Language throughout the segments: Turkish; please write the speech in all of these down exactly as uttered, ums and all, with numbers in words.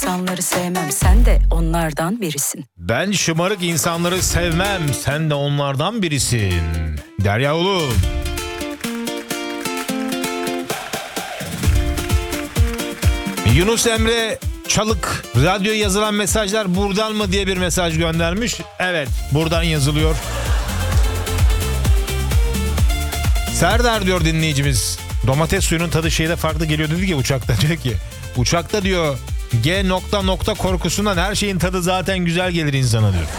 insanları sevmem, sen de onlardan birisin. Ben şımarık insanları sevmem, sen de onlardan birisin. Derya Ulu. Yunus Emre Çalık, radyoya yazılan mesajlar buradan mı diye bir mesaj göndermiş. Evet, buradan yazılıyor. Serdar diyor dinleyicimiz, domates suyunun tadı şeyde farklı geliyor dedi ki uçakta, diyor ki uçakta diyor G nokta nokta korkusundan her şeyin tadı zaten güzel gelir insana diyor.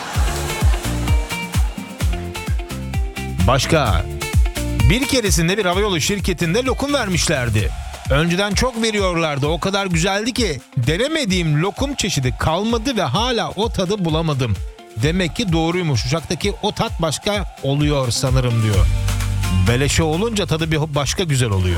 Başka bir keresinde bir havayolu şirketinde lokum vermişlerdi. Önceden çok veriyorlardı, o kadar güzeldi ki denemediğim lokum çeşidi kalmadı ve hala o tadı bulamadım. Demek ki doğruymuş, uçaktaki o tat başka oluyor sanırım diyor. Beleşe olunca tadı bir başka güzel oluyor.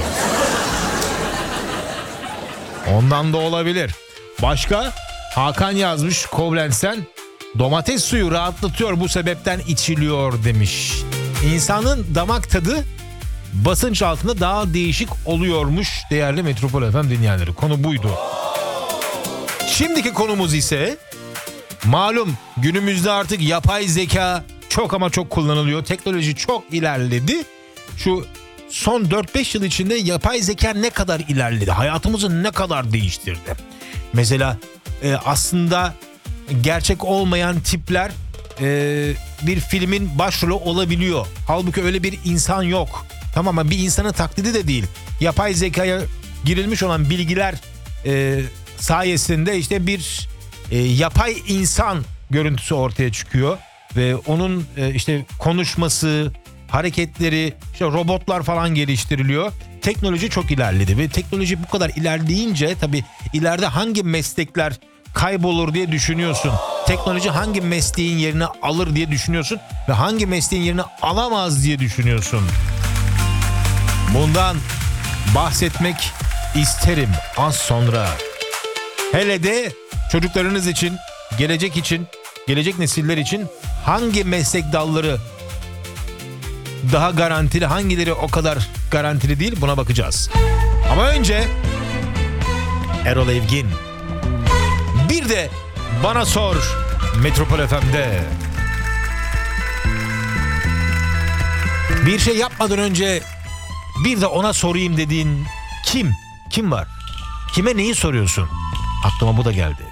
Ondan da olabilir. Başka? Hakan yazmış Koblenz'den, domates suyu rahatlatıyor, bu sebepten içiliyor demiş. İnsanın damak tadı basınç altında daha değişik oluyormuş değerli Metropol F M dinleyenleri. Konu buydu. Şimdiki konumuz ise malum günümüzde artık yapay zeka çok ama çok kullanılıyor. Teknoloji çok ilerledi. Şu son dört beş yıl içinde yapay zeka ne kadar ilerledi? Hayatımızı ne kadar değiştirdi? Mesela e, aslında gerçek olmayan tipler e, bir filmin başrolü olabiliyor. Halbuki öyle bir insan yok. Tamam ama bir insanın taklidi de değil. Yapay zekaya girilmiş olan bilgiler e, sayesinde işte bir e, yapay insan görüntüsü ortaya çıkıyor. Ve onun e, işte konuşması, hareketleri, işte robotlar falan geliştiriliyor. Teknoloji çok ilerledi ve teknoloji bu kadar ilerleyince tabii ileride hangi meslekler kaybolur diye düşünüyorsun. Teknoloji hangi mesleğin yerini alır diye düşünüyorsun ve hangi mesleğin yerini alamaz diye düşünüyorsun. Bundan bahsetmek isterim az sonra. Hele de çocuklarınız için, gelecek için, gelecek nesiller için hangi meslek dalları daha garantili, hangileri o kadar garantili değil, buna bakacağız. Ama önce Erol Evgin. Bir de Bana Sor Metropol F M'de. Bir şey yapmadan önce bir de ona sorayım dediğin kim? Kim var? Kime neyi soruyorsun? Aklıma bu da geldi.